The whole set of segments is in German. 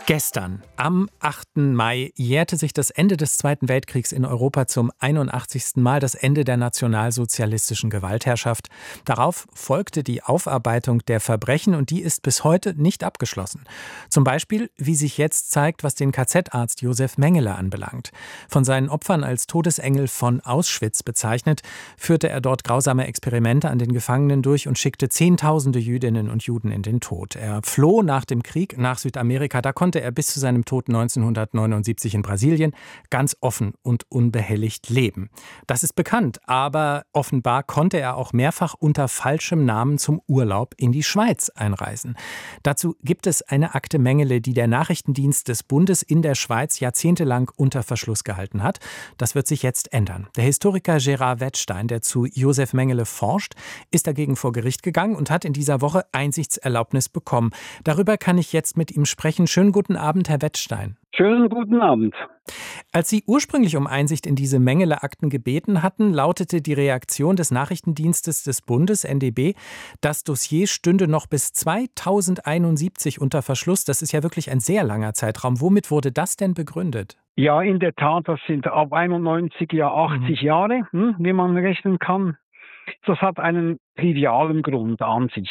Gestern, am 8. Mai, jährte sich das Ende des Zweiten Weltkriegs in Europa zum 81. Mal, das Ende der nationalsozialistischen Gewaltherrschaft. Darauf folgte die Aufarbeitung der Verbrechen und die ist bis heute nicht abgeschlossen. Zum Beispiel, wie sich jetzt zeigt, was den KZ-Arzt Josef Mengele anbelangt. Von seinen Opfern als Todesengel von Auschwitz bezeichnet, führte er dort grausame Experimente an den Gefangenen durch und schickte Zehntausende Jüdinnen und Juden in den Tod. Er floh nach dem Krieg nach Südamerika, da konnte er bis zu seinem Tod 1979 in Brasilien ganz offen und unbehelligt leben. Das ist bekannt, aber offenbar konnte er auch mehrfach unter falschem Namen zum Urlaub in die Schweiz einreisen. Dazu gibt es eine Akte Mengele, die der Nachrichtendienst des Bundes in der Schweiz jahrzehntelang unter Verschluss gehalten hat. Das wird sich jetzt ändern. Der Historiker Gerard Wettstein, der zu Josef Mengele forscht, ist dagegen vor Gericht gegangen und hat in dieser Woche Einsichtserlaubnis bekommen. Darüber kann ich jetzt mit ihm sprechen. Schönen guten Abend, Herr Wettstein. Schönen guten Abend. Als Sie ursprünglich um Einsicht in diese Mengele-Akten gebeten hatten, lautete die Reaktion des Nachrichtendienstes des Bundes, NDB, das Dossier stünde noch bis 2071 unter Verschluss. Das ist ja wirklich ein sehr langer Zeitraum. Womit wurde das denn begründet? Ja, in der Tat, das sind ab 91 ja 80 Jahre, wie man rechnen kann. Das hat einen trivialen Grund an sich.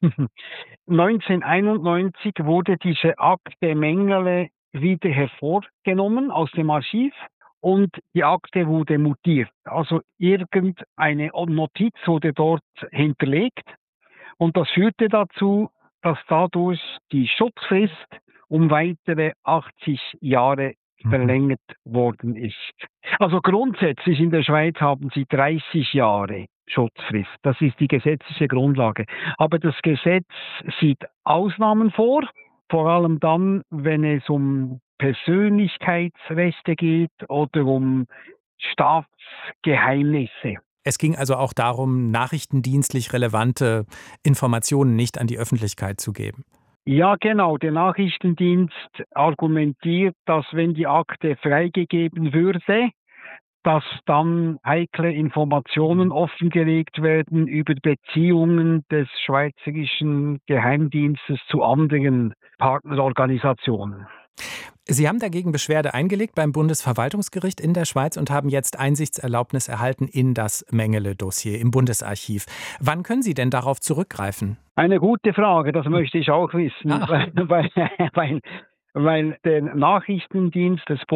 1991 wurde diese Akte Mengele wieder hervorgenommen aus dem Archiv und die Akte wurde mutiert. Also irgendeine Notiz wurde dort hinterlegt und das führte dazu, dass dadurch die Schutzfrist um weitere 80 Jahre verlängert worden ist. Also grundsätzlich in der Schweiz haben sie 30 Jahre Schutzfrist. Das ist die gesetzliche Grundlage. Aber das Gesetz sieht Ausnahmen vor allem dann, wenn es um Persönlichkeitsrechte geht oder um Staatsgeheimnisse. Es ging also auch darum, nachrichtendienstlich relevante Informationen nicht an die Öffentlichkeit zu geben. Ja, genau. Der Nachrichtendienst argumentiert, dass wenn die Akte freigegeben würde, dass dann heikle Informationen offengelegt werden über Beziehungen des schweizerischen Geheimdienstes zu anderen Partnerorganisationen. Sie haben dagegen Beschwerde eingelegt beim Bundesverwaltungsgericht in der Schweiz und haben jetzt Einsichtserlaubnis erhalten in das Mengele-Dossier im Bundesarchiv. Wann können Sie denn darauf zurückgreifen? Eine gute Frage, das möchte ich auch wissen, weil der Nachrichtendienst des